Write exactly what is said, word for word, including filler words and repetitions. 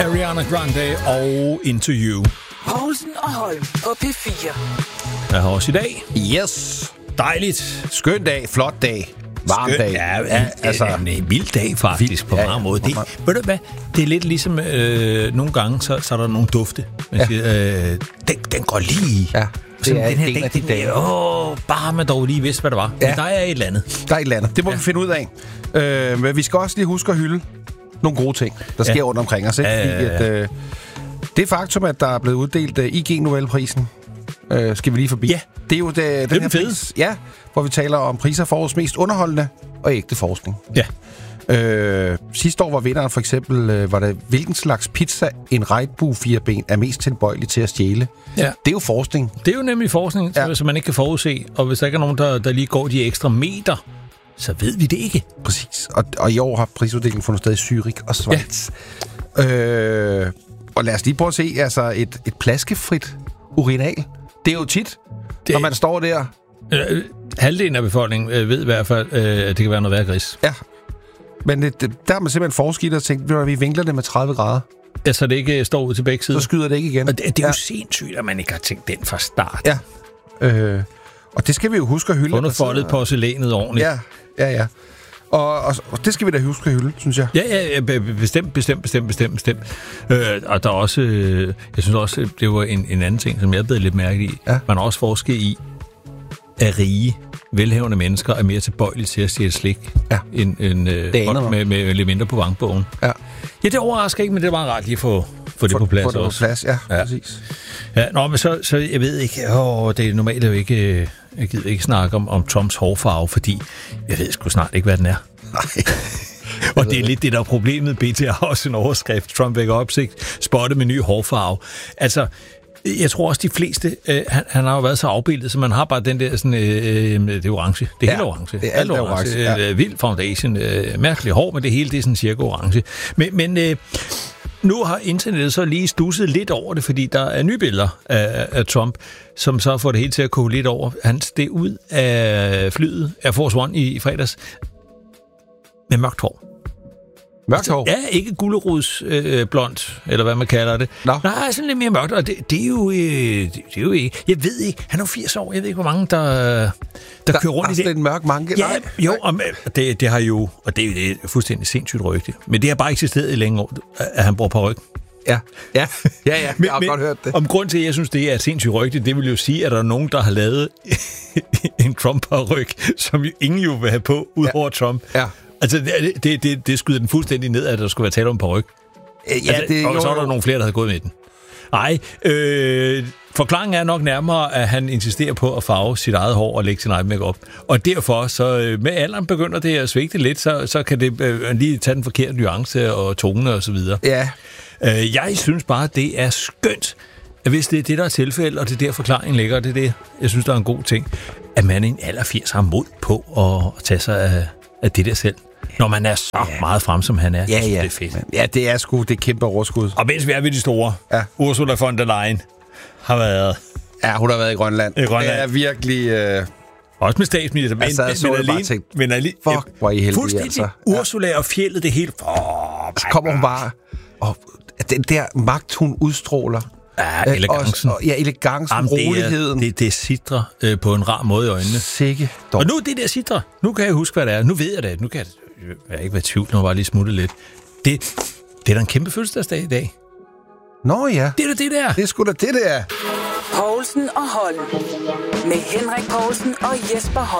Ariana Grande og Into You. Poulsen og Holm på P fire. Jeg har også i dag. Yes. Dejligt. Skøn dag, flot dag, varm Skøn, dag. Ja, ja, altså en, en vild dag faktisk vild, på mange ja, måder. Det, ved du hvad? Det er lidt ligesom øh, nogle gange, så, så er der nogle dufte. Man ja. siger, øh, den, den går lige. Ja. Det er den her dag, den dag. Åh, bare man dog lige vidste, hvad det var. Ja. Men der er et eller andet. Der er et eller andet. Det må ja. vi finde ud af. Øh, men vi skal også lige huske at hylde nogle gode ting, der sker ja. rundt omkring os. Ikke? Ja, ja, ja, ja. Fordi at, øh, det faktum, at der er blevet uddelt uh, I G Nobelprisen, øh, skal vi lige forbi. Ja. Det er jo det, den, den her fede. pris, ja, hvor vi taler om priser for årets mest underholdende og ægte forskning. Ja. Øh, sidste år var vinderen for eksempel, øh, var det, hvilken slags pizza en regnbue-fireben er mest tilbøjelig til at stjæle. Ja. Det er jo forskning. Det er jo nemlig forskning, ja. som man ikke kan forudse. Og hvis der ikke er nogen, der, der lige går de ekstra meter, så ved vi det ikke. Præcis. Og, og i år har prisuddelingen fundet sted i Zürich og Schweiz. Ja. Øh, og lad os lige prøve at se, altså et, et plaskefrit urinal. Det er jo tit, det... når man står der. Øh, halvdelen af befolkningen øh, ved i hvert fald, øh, at det kan være noget værre gris. Ja. Men det, det, der har man simpelthen forsket og tænkt, at vi vinkler det med tredive grader. Ja, så det ikke står ud til begge sider. Så skyder det ikke igen. Og det, det er ja. jo sindssygt, at man ikke har tænkt den fra start. Ja. Øh, og det skal vi jo huske at hylde. Få nu foldet porcelænet ordentligt. Ja, ja, ja. Og, og, og det skal vi da huske at hylde, synes jeg. Ja, ja, ja bestemt, bestemt, bestemt, bestemt, bestemt. Øh, og der er også, øh, jeg synes også, det var en, en anden ting, som jeg blev lidt mærke i. Ja. Man har også forsket i, at rige, velhavende mennesker er mere tilbøjelige til at stjæle slik, ja. end, end øh, folk med, med lidt mindre på bankbogen. Ja. Ja, det overrasker ikke, men det var ret lige at få, få det for, på plads få det også. på plads, ja, ja. præcis. Ja, nå, men så, så jeg ved ikke, åh, det er normalt jo ikke, jeg gider ikke snakke om, om Trumps hårfarve, fordi jeg ved sgu snart ikke, hvad den er. Nej. Og det er lidt det, der er problemet. B T har også en overskrift. Trump vækker opsigt. Spottet med ny hårfarve. Altså, jeg tror også, de fleste... Øh, han, han har jo været så afbildet, så man har bare den der sådan... Øh, det er orange. Det er ja, helt orange. Det er alt orange. orange ja. øh, vild foundation. Øh, mærkelig hår, men det hele det er sådan cirka orange. Men, men øh, nu har internettet så lige stusset lidt over det, fordi der er nye billeder af, af Trump, som så får det hele til at koge lidt over. Han steg ud af flyet Air Force One i, i fredags med mørkt hår. Mørkt hår? Ja, ikke gulerods øh, blond, eller hvad man kalder det. No. Nej, sådan lidt mere mørkt, og det, det, er jo, øh, det, det er jo ikke... Jeg ved ikke, han er firs år, jeg ved ikke, hvor mange, der, der, der kører rundt i det. Der er en mørk manke? Ja, nej. Jo, og det, det har jo... Og det, det er fuldstændig sindssygt rygte. Men det har bare eksisteret i længe år, at han bruger paryk. Ja, ja, ja, ja. Men, jeg har men, godt hørt det. Om grund til, at jeg synes, det er sindssygt rygte, det vil jo sige, at der er nogen, der har lavet en Trump-paryk, som jo ingen jo vil have på, udover ja. Trump. Ja. Altså, det, det, det, det skyder den fuldstændig ned, at der skulle være tale om paryk. Ja, altså, det, og jo, så er der nogle flere, der havde gået med den. Nej, øh, forklaringen er nok nærmere, at han insisterer på at farve sit eget hår og lægge sin egen make-up. Og derfor, så med alderen begynder det at svigte lidt, så, så kan det øh, lige tage den forkerte nuance og tone og så videre. Ja. Øh, jeg synes bare, det er skønt, at hvis det er det, der er tilfælde, og det er der forklaringen ligger, det er det, jeg synes, der er en god ting, at man i en alder firs har mod på at tage sig af, af det der selv. Når man er så ja. meget frem, som han er. Ja, ja. Det er fedt. Ja, det er sgu det kæmpe overskud. Og mens vi er ved de store, ja. Ursula von der Leyen har været... Ja, hun har været i Grønland. I Grønland. Det er virkelig... Øh... Også med statsminister. Men, sad, men, men alene... Tænkt, men alene fuck, hvor er I heldige, fuldstændig altså. Ursula og fjeldet, det hele... Oh, så kommer hun bare... Og den der magt, hun udstråler... Ja, elegancen. Og, og, ja, elegancen, Jamen, roligheden. Det, det, det sidrer øh, på en rar måde i øjnene. Sikke dog. Og nu det der sidrer. Nu kan jeg huske, hvad det er. Nu ved jeg det. Nu kan jeg, jeg ikke være i tvivl, når jeg bare lige smutte lidt. Det, det er da en kæmpe fødselsdagsdag i dag. Nå ja. Det er da det der. Det er sgu da det der. Poulsen og Holm. Med Henrik Poulsen og Jesper Holm.